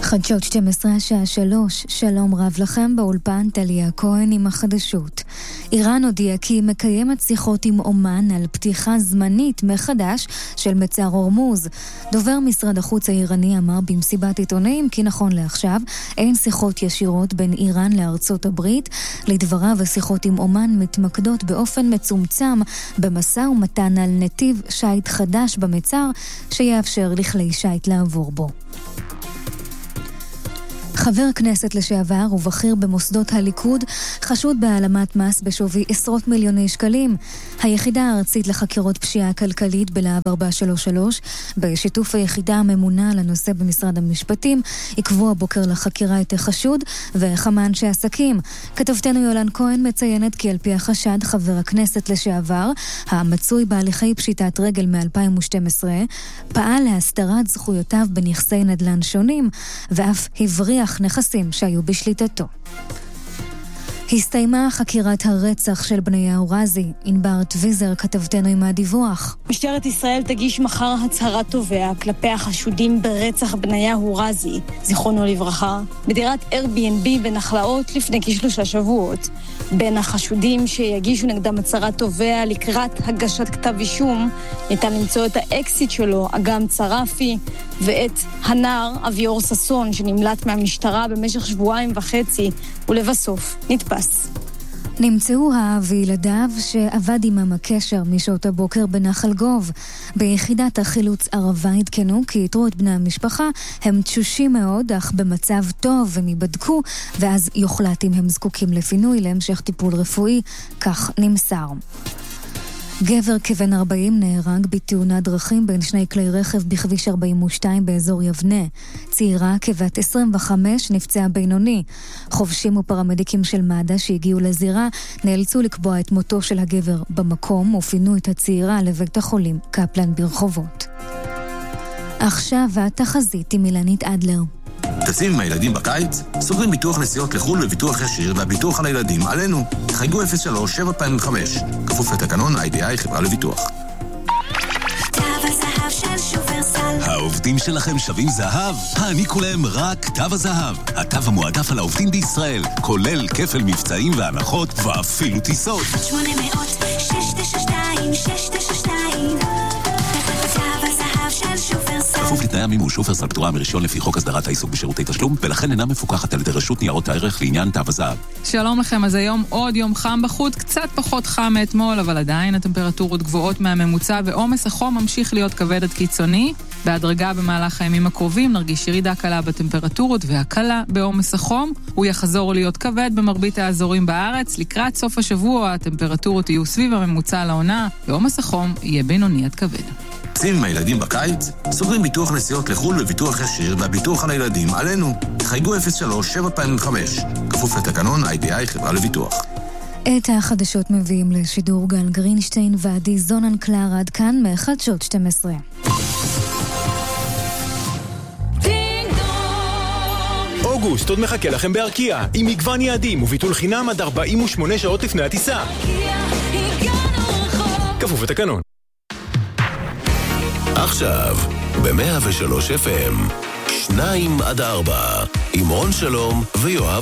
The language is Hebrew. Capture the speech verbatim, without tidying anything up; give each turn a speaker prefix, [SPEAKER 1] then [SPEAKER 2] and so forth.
[SPEAKER 1] חדשות שתים עשרה השעה שלוש, שלום רב לכם, באולפן טליה כהן עם החדשות. איראן הודיעה כי היא מקיימת שיחות עם אומן על פתיחה זמנית מחדש של מצר הורמוז. דובר משרד החוץ האיראני אמר במסיבת עיתונאים כי נכון לעכשיו אין שיחות ישירות בין איראן לארצות הברית. לדבריו השיחות עם אומן מתמקדות באופן מצומצם במשא ומתן על נתיב שייט חדש במצר שיאפשר לכלי שייט לעבור בו. חבר כנסת לשעבר ובכיר במוסדות הליכוד חשוד בהעלמת מס בשווי עשרות מיליוני שקלים. היחידה הארצית לחקירות פשיעה כלכלית בלהב ארבע שלוש שלוש בשיתוף היחידה הממונה על הנושא במשרד המשפטים עקבו הבוקר לחקירה את החשוד וכמה אנשי עסקים. כתבתנו יולן כהן מציינת כי על פי החשד חבר הכנסת לשעבר המצוי בהליכי פשיטת רגל מ-אלפיים ושתים עשרה פעל להסתרת זכויותיו בנכסי נדל"ן שונים ואף הבריח נכסים שהיו בשליטתו. הסתיימה חקירת הרצח של בניהו רזי. ענבר טוויזר כתבתנו עם הדיווח.
[SPEAKER 2] משטרת ישראל תגיש מחר הצהרת תובע כלפי החשודים ברצח בניהו רזי, זיכרונו לברכה, בדירת Airbnb בנחלאות לפני כשלושה שבועות. בין החשודים שיגישו נגדם הצהרת תובע לקראת הגשת כתב אישום ניתן למצוא את האקסיט שלו, אגם צרפי, ואת הנער אביור ססון שנמלט מהמשטרה במשך שבועיים וחצי ולבסוף נתפס.
[SPEAKER 1] נמצאו האב וילדיו שעבד עמם הקשר משעות הבוקר בנחל גוב. ביחידת החילוץ ערבה עדכנו כי יתרו את בני המשפחה, הם תשושים מאוד אך במצב טוב והם ייבדקו ואז יוחלט אם הם זקוקים לפינוי להמשך טיפול רפואי, כך נמסר. גבר כבן ארבעים נהרג בתאונת דרכים בין שני כלי רכב בכביש ארבעים ושתיים באזור יבנה. צעירה כבת עשרים וחמש נפצעה בינוני. חובשים ופרמדיקים של מד"א שהגיעו לזירה נאלצו לקבוע את מותו של הגבר במקום ופינו את הצעירה לבית החולים קפלן ברחובות. עכשיו התחזית עם אילנית אדלר.
[SPEAKER 3] טסים עם הילדים בקיץ? סוגרים ביטוח נסיעות לחו"ל וביטוח ישיר והביטוח על הילדים עלינו. חייגו אפס שלוש שבע פעמים חמש. כפוף לתקנון איי די איי חברה לביטוח.
[SPEAKER 4] תו הזהב של שופרסל.
[SPEAKER 5] העובדים שלכם שווים זהב? העניקו להם רק תו הזהב. התו המועדף על העובדים בישראל, כולל כפל מבצעים והנחות ואפילו טיסות.
[SPEAKER 4] שמונה מאות שש תשע שתיים שש תשע שתיים. תו הזהב של שופרסל.
[SPEAKER 5] כפוף לתנאי המימוש. שופרסל פטורה מרישיון לפי חוק הסדרת העיסוק בשירותי תשלום, ולכן אינה מפוקחת על ידי רשות ניירות הערך לעניין תו הזהב.
[SPEAKER 6] שלום לכם, אז היום עוד יום חם בחוץ, קצת פחות חם מאתמול, אבל עדיין הטמפרטורות גבוהות מהממוצע, ועומס החום ממשיך להיות כבד עד קיצוני. בהדרגה במהלך הימים הקרובים נרגיש ירידה קלה בטמפרטורות והקלה בעומס החום. הוא יחזור להיות כבד במרבית האזורים בארץ. לקראת סוף השבוע הטמפרטורות יהיו סביב הממוצע לעונה, ועומס החום יהיה בינוני עד כבד.
[SPEAKER 3] טסים עם הילדים בקיץ? סוגרים ביטוח נסיעות לחו"ל וביטוח ישיר והביטוח על הילדים עלינו. חייגו אפס שלוש שבע פעמים חמש. כפוף לתקנון איי די איי חברה לביטוח.
[SPEAKER 1] את החדשות מביאים לשידור גל גרינשטיין ועדי זונן קלר. עד כאן מחדשות שתים עשרה.
[SPEAKER 7] אוגוסט עוד מחכה לכם בארקיע עם מגוון יעדים וביטול חינם עד ארבעים ושמונה שעות לפני הטיסה. כפוף לתקנון.
[SPEAKER 8] עכשיו, ב-מאה ושלוש אף אם, שניים עד ארבע, עם רון שלום ויואב